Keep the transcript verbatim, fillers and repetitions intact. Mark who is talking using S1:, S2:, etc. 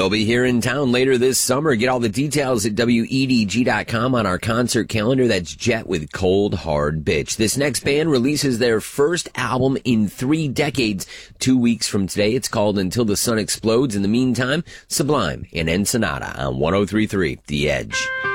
S1: They'll be here in town later this summer. Get all the details at W E D G dot com on our concert calendar. That's Jet with Cold Hard Bitch. This next band releases their first album in three decades two weeks from today. It's called Until the Sun Explodes. In the meantime, Sublime and Ensenada on one oh three point three The Edge.